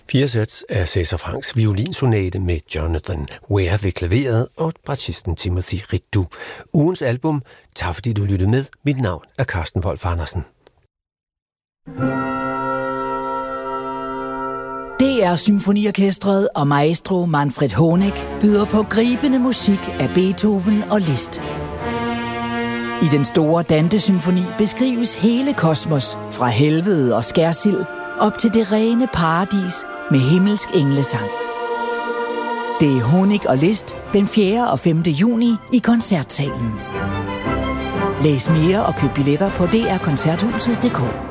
4 sats af César Franks violinsonate med Jonathan Ware ved klaveret og bratschisten Timothy Ridou. Ugens album, tak fordi du lyttede med. Mit navn er Carsten Wolf Andersen. DR Symfoniorkestret og maestro Manfred Honeck byder på gribende musik af Beethoven og Liszt. I den store Dante-symfoni beskrives hele kosmos fra helvede og skærsild op til det rene paradis med himmelsk englesang. Det er Honeck og Liszt den 4. og 5. juni i Koncertsalen. Læs mere og køb billetter på drkoncerthuset.dk.